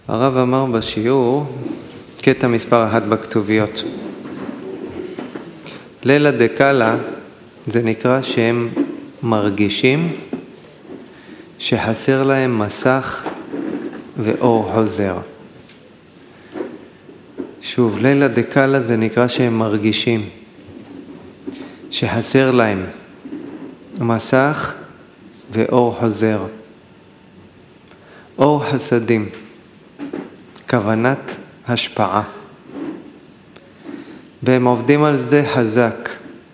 הרב אמר בשיעור, קטע מספר 1 בכתוביות. לילה דקלה זה נקרא שהם מרגישים שחסר להם מסך ואור חוזר. שוב, לילה דקלה זה נקרא שהם מרגישים שחסר להם מסך ואור חוזר. אור חסדים, כוונת השפעה. והם עובדים על זה חזק.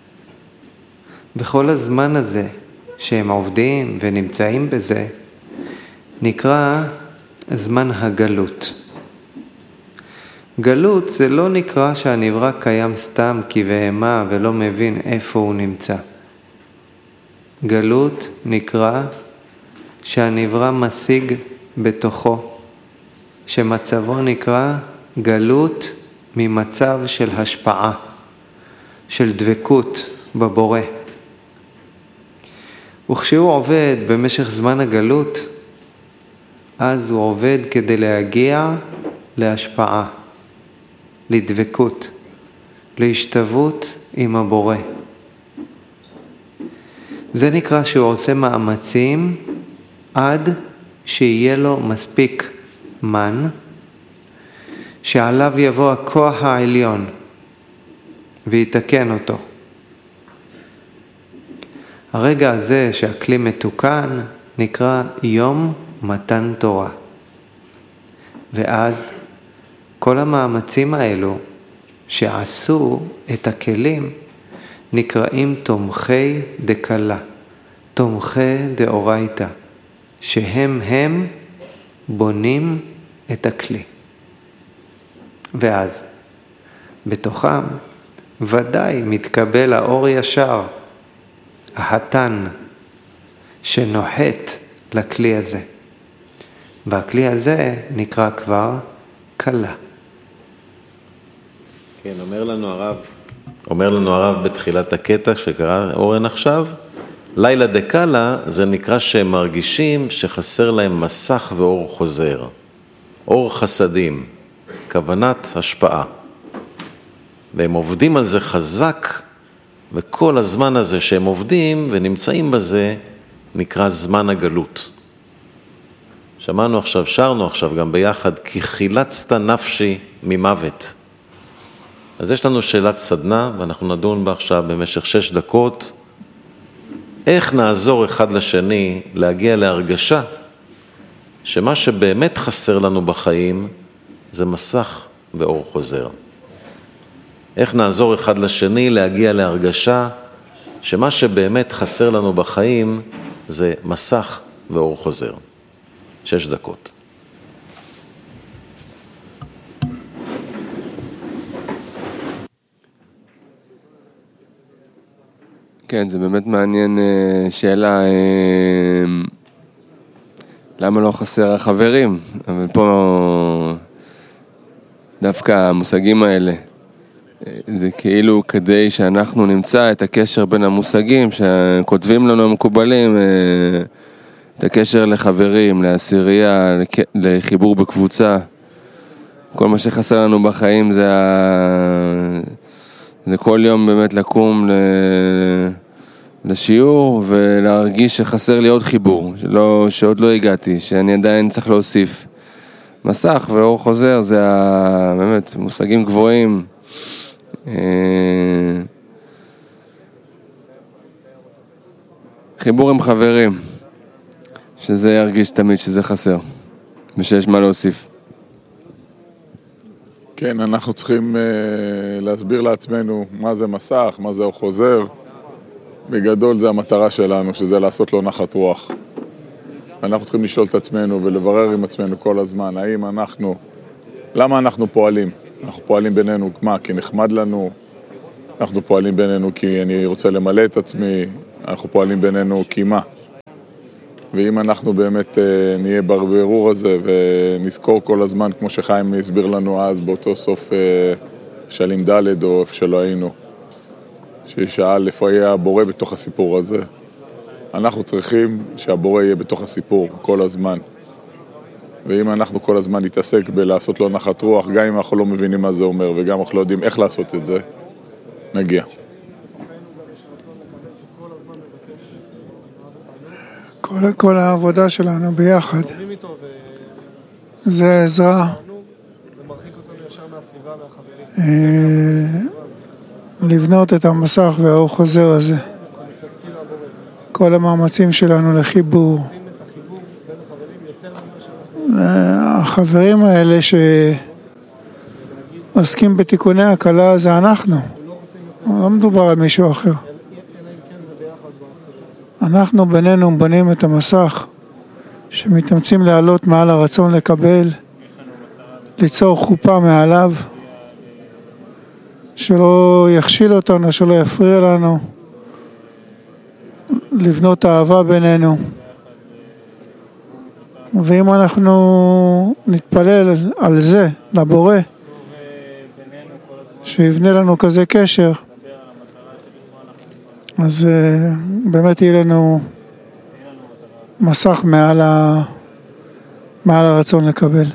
בכל הזמן הזה שהם עובדים ונמצאים בזה, נקרא זמן הגלות. גלות זה לא נקרא שהנברא קיים סתם כי בהמה ולא מבין איפה הוא נמצא. גלות נקרא שהנברא משיג בתוכו, שמצבו נקרא גלות ממצב של השפעה, של דבקות בבורא. וכשהוא עובד במשך זמן הגלות, אז הוא עובד כדי להגיע להשפעה, לדבקות, להשתוות עם הבורא. זה נקרא שהוא עושה מאמצים עד שיהיה לו מספיק מן, שעליו יבוא הכוח העליון ויתקן אותו. הרגע הזה שהכלי מתוקן נקרא יום מתן תורה. ואז כל המאמצים האלו שעשו את הכלים נקראים תומכי דקלה, תומכי דאורייתא, שהם בונים את הכלי. ואז בתוכם ודאי מתקבל האור ישר, ההתן שנוחת לכלי הזה. והכלי הזה נקרא כבר קלה. כן, אומר לנו הרב בתחילת הקטע שקרא אורן עכשיו, לילה דקלה זה נקרא שהם מרגישים שחסר להם מסך ואור חוזר. אור חסדים, כוונת השפעה. והם עובדים על זה חזק, וכל הזמן הזה שהם עובדים ונמצאים בזה נקרא זמן הגלות. שמענו עכשיו, שרנו עכשיו גם ביחד, כי חילצת נפשי ממוות. אז יש לנו שאלת סדנה, ואנחנו נדון בה עכשיו במשך 6 דקות. איך נעזור אחד לשני להגיע להרגשה שמה שבאמת חסר לנו בחיים זה מסך ואור חוזר. איך נעזור אחד לשני להגיע להרגשה שמה שבאמת חסר לנו בחיים זה מסך ואור חוזר. 6 דקות. כן, זה באמת מעניין. שאלה, למה לא חסר החברים? אבל פה דווקא המושגים האלה, זה כאילו כדי שאנחנו נמצא את הקשר בין המושגים שכותבים לנו המקובלים, את הקשר לחברים, לעשירייה, לחיבור בקבוצה. כל מה שחסר לנו בחיים זה כל יום באמת לקום לשיעור ולהרגיש שחסר לי עוד חיבור, שעוד לא הגעתי, שאני עדיין צריך להוסיף. מסך ואור חוזר זה באמת מושגים גבוהים. חיבור עם חברים, שזה ירגיש תמיד שזה חסר ושיש מה להוסיף. כן, אנחנו צריכים להסביר לעצמנו מה זה מסך, מה זה אור חוזר. בגדול זה המטרה שלנו, שזה לעשות לו נחת רוח. אנחנו צריכים לשאול את עצמנו ולברר עם עצמנו כל הזמן, למה אנחנו פועלים? אנחנו פועלים בינינו, מה? כי נחמד לנו, אנחנו פועלים בינינו כי אני רוצה למלא את עצמי, אנחנו פועלים בינינו כי מה? ואם אנחנו באמת נהיה ברברור הזה ונזכור כל הזמן, כמו שחיים הסביר לנו אז באותו סוף שלים ד' או איפה שלא היינו, ששאל איפה יהיה הבורא בתוך הסיפור הזה, אנחנו צריכים שהבורא יהיה בתוך הסיפור כל הזמן. ואם אנחנו כל הזמן נתעסק בלעשות לו נחת רוח, גם אם אנחנו לא מבינים מה זה אומר, וגם אנחנו לא יודעים איך לעשות את זה, נגיע. כל העבודה שלנו ביחד זה עזרה לבנות את המסך והאור חוזר הזה. כל המאמצים שלנו לחיבור. החברים האלה שעוסקים בתיקוני הקלה זה אנחנו. לא מדובר על מישהו אחר. אנחנו בינינו בונים את המסך שמתאמצים לעלות מעל הרצון לקבל, ליצור חופה מעליו, שלא יכשיל אותנו, שלא יפריע לנו, לבנות אהבה בינינו. ואם אנחנו נתפלל על זה, לבורא, שיבנה לנו כזה קשר, אז באמת יהיה לנו מסך מעל הרצון לקבל.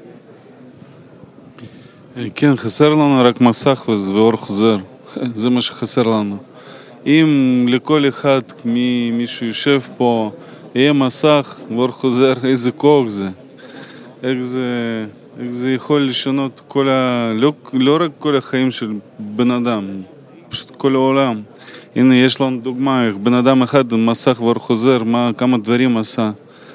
כן, חסר לנו רק מסך ואור חוזר. זה מה שחסר לנו. אם לכל אחד מישהו יושב פה יהיה מסך ואור חוזר, איזה כוח זה. איך זה יכול לשנות לא רק כל החיים של בן אדם, פשוט כל העולם. הנה יש לנו דוגמה, איך בן אדם אחד מסך ואור חוזר, כמה דברים עשה.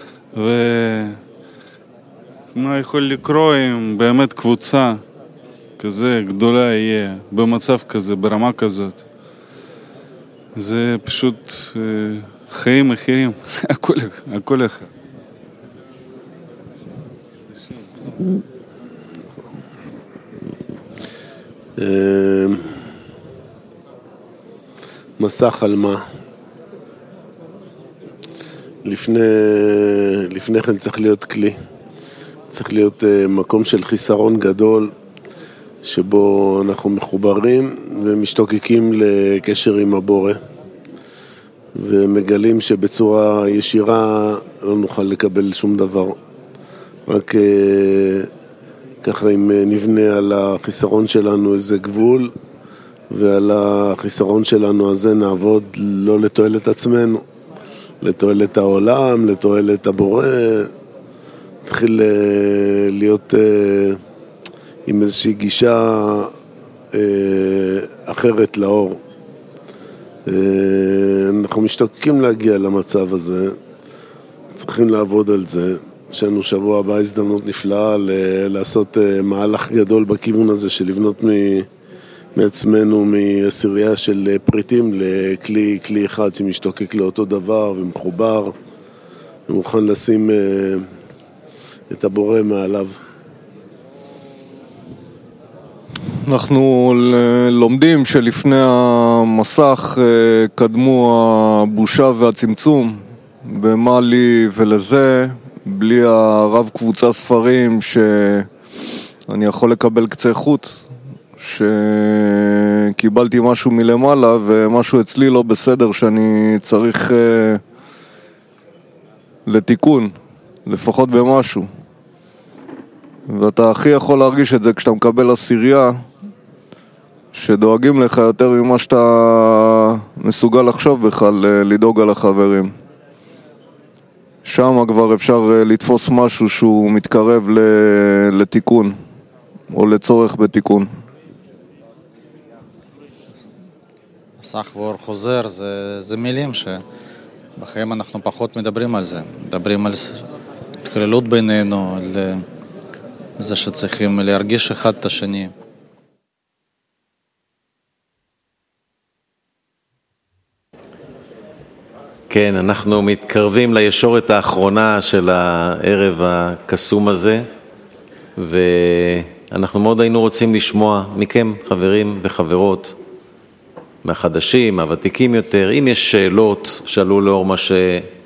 ומה יכול לקרוא אם באמת קבוצה כזה גדולה יהיה, במצב כזה, ברמה כזאת. זה פשוט חיים אחרים, הכל אחד. מסך על מה? לפני כן צריך להיות כלי. צריך להיות מקום של חיסרון גדול, שבו אנחנו מחוברים ומשתוקקים לקשר עם הבורא. ומגלים שבצורה ישירה לא נוכל לקבל שום דבר. רק ככה אם נבנה על החיסרון שלנו איזה גבול, ועל החיסרון שלנו הזה נעבוד לא לתועלת עצמנו, לתועלת העולם, לתועלת הבורא, נתחיל להיות עם איזושהי גישה אחרת לאור. אנחנו משתוקקים להגיע למצב הזה, צריכים לעבוד על זה. יש לנו שבוע הבא הזדמנות נפלאה לעשות מהלך גדול בכיוון הזה של לבנות מעצמנו מעשירייה של פריטים לכלי אחד שמשתוקק לאותו דבר ומחובר ומוכן לשים את הבורא מעליו. אנחנו לומדים שלפני המסך קדמו הבושה והצמצום, במה לי ולזה, בלי הרב קבוצה ספרים שאני יכול לקבל קצה חוט, שקיבלתי משהו מלמעלה ומשהו אצלי לא בסדר שאני צריך לתיקון, לפחות במשהו. ואתה הכי יכול להרגיש את זה כשאתה מקבל עשירייה שדואגים לך יותר ממה שאתה מסוגל לחשוב בכלל לדאוג על החברים. שם כבר אפשר לתפוס משהו שהוא מתקרב לתיקון או לצורך בתיקון. מסך ואור חוזר זה מילים שבחיים אנחנו פחות מדברים על זה. מדברים על התקללות בינינו, על זה שצריכים להרגיש אחד את השני. כן, אנחנו מתקרבים לישורת האחרונה של הערב הקסום הזה, ואנחנו מאוד היינו רוצים לשמוע מכם, חברים וחברות, מהחדשים, מהוותיקים יותר, אם יש שאלות שעלו לאור מה